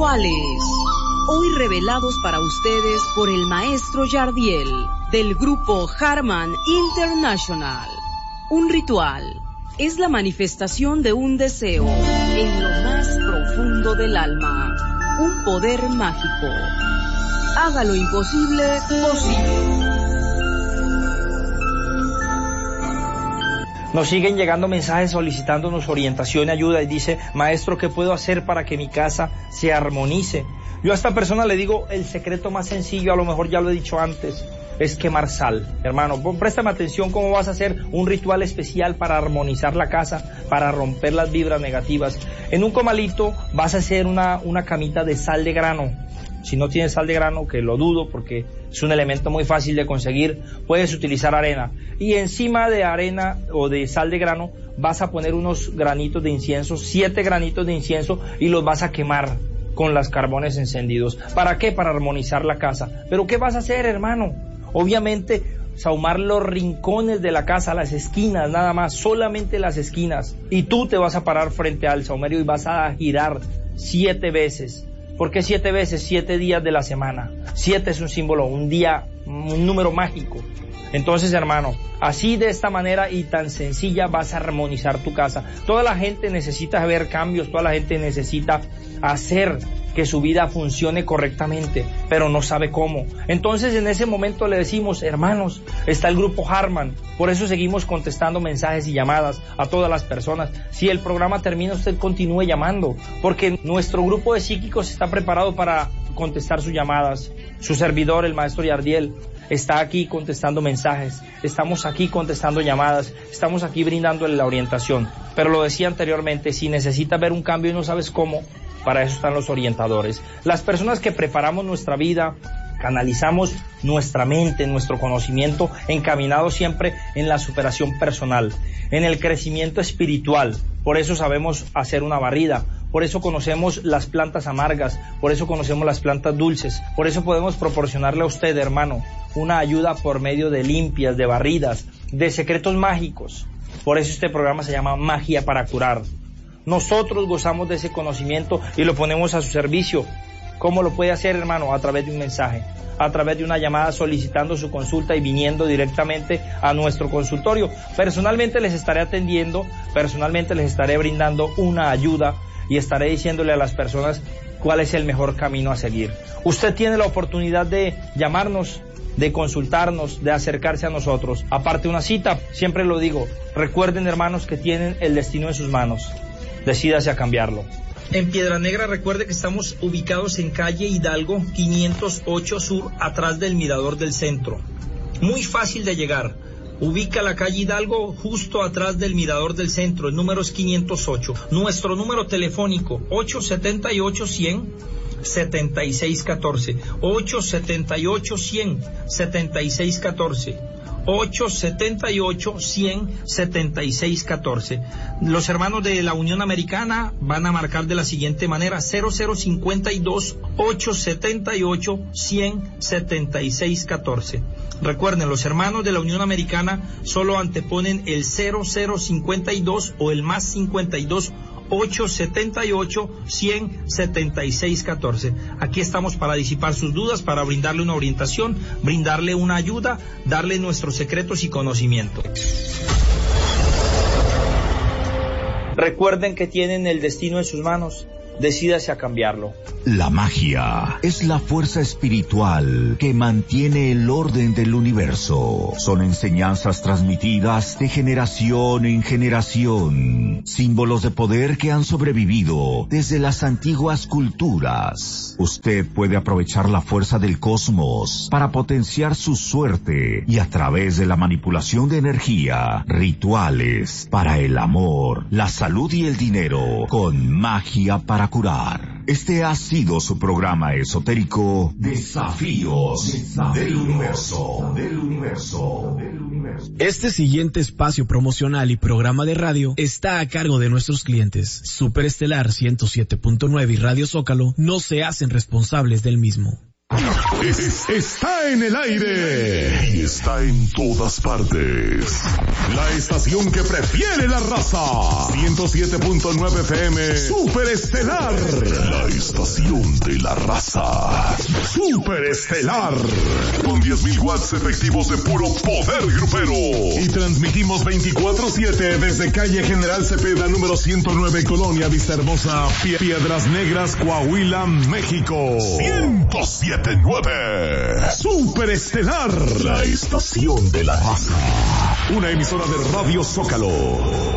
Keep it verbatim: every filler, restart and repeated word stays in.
rituales, hoy revelados para ustedes por el maestro Yardiel del grupo Harman International. Un ritual es la manifestación de un deseo en lo más profundo del alma, un poder mágico. Haga lo imposible posible. Nos siguen llegando mensajes solicitándonos orientación y ayuda y dice, maestro, ¿qué puedo hacer para que mi casa se armonice? Yo a esta persona le digo, el secreto más sencillo, a lo mejor ya lo he dicho antes, es quemar sal. Hermano, préstame atención cómo vas a hacer un ritual especial para armonizar la casa, para romper las vibras negativas. En un comalito vas a hacer una, una camita de sal de grano. Si no tienes sal de grano, que lo dudo porque es un elemento muy fácil de conseguir, puedes utilizar arena. Y encima de arena o de sal de grano vas a poner unos granitos de incienso, siete granitos de incienso, y los vas a quemar con los carbones encendidos. ¿Para qué? Para armonizar la casa. ¿Pero qué vas a hacer, hermano? Obviamente, sahumar los rincones de la casa, las esquinas, nada más, solamente las esquinas. Y tú te vas a parar frente al sahumerio y vas a girar siete veces. ¿Por qué siete veces? Siete días de la semana. Siete es un símbolo, un día, un número mágico. Entonces, hermano, así de esta manera y tan sencilla vas a armonizar tu casa. Toda la gente necesita ver cambios, toda la gente necesita hacer que su vida funcione correctamente, pero no sabe cómo. Entonces, en ese momento le decimos, hermanos, está el grupo Harman. Por eso seguimos contestando mensajes y llamadas a todas las personas. Si el programa termina, usted continúe llamando, porque nuestro grupo de psíquicos está preparado para contestar sus llamadas. Su servidor, el maestro Yardiel, está aquí contestando mensajes, estamos aquí contestando llamadas, estamos aquí brindándole la orientación. Pero lo decía anteriormente, si necesitas ver un cambio y no sabes cómo, para eso están los orientadores. Las personas que preparamos nuestra vida, canalizamos nuestra mente, nuestro conocimiento, encaminado siempre en la superación personal, en el crecimiento espiritual. Por eso sabemos hacer una barrida, por eso conocemos las plantas amargas, por eso conocemos las plantas dulces, por eso podemos proporcionarle a usted, hermano, una ayuda por medio de limpias, de barridas, de secretos mágicos. Por eso este programa se llama Magia para Curar. Nosotros gozamos de ese conocimiento y lo ponemos a su servicio. ¿Cómo lo puede hacer, hermano? A través de un mensaje, a través de una llamada solicitando su consulta y viniendo directamente a nuestro consultorio. Personalmente les estaré atendiendo, personalmente les estaré brindando una ayuda y estaré diciéndole a las personas cuál es el mejor camino a seguir. Usted tiene la oportunidad de llamarnos, de consultarnos, de acercarse a nosotros. Aparte una cita, siempre lo digo, recuerden, hermanos, que tienen el destino en sus manos. Decídase a cambiarlo. En Piedra Negra, recuerde que estamos ubicados en calle Hidalgo quinientos ocho Sur, atrás del Mirador del Centro. Muy fácil de llegar. Ubica la calle Hidalgo justo atrás del Mirador del Centro. El número es quinientos ocho. Nuestro número telefónico ocho siete ocho, cien, setenta y seis catorce. ocho siete ocho, cien, setenta y seis catorce. ocho siete ocho, cien, setenta y seis catorce. Los hermanos de la Unión Americana van a marcar de la siguiente manera: cero cero cincuenta y dos, ocho siete ocho, cien, setenta y seis catorce. Recuerden, los hermanos de la Unión Americana solo anteponen el cero cero cincuenta y dos o el más cincuenta y dos, ocho siete ocho, cien, setenta y seis catorce. Aquí estamos para disipar sus dudas, para brindarle una orientación, brindarle una ayuda, darle nuestros secretos y conocimiento. Recuerden que tienen el destino en sus manos. Decídase a cambiarlo. La magia es la fuerza espiritual que mantiene el orden del universo. Son enseñanzas transmitidas de generación en generación, símbolos de poder que han sobrevivido desde las antiguas culturas. Usted puede aprovechar la fuerza del cosmos para potenciar su suerte y a través de la manipulación de energía, rituales para el amor, la salud y el dinero, con magia para curar. Este ha sido su programa esotérico Desafíos, Desafíos del Universo. Del universo, del universo. Este siguiente espacio promocional y programa de radio está a cargo de nuestros clientes. Superestelar ciento siete punto nueve y Radio Zócalo no se hacen responsables del mismo. Es- está en el aire y está en todas partes. La estación que prefiere la raza. ciento siete punto nueve F M. Superestelar. La estación de la raza. Superestelar. Con diez mil watts efectivos de puro poder grupero. Y transmitimos veinticuatro siete desde calle General Cepeda número ciento nueve, Colonia Vista Hermosa, Pie- Piedras Negras, Coahuila, México. ciento siete punto nueve. Superestelar, la estación de la raza. Una emisora de Radio Zócalo.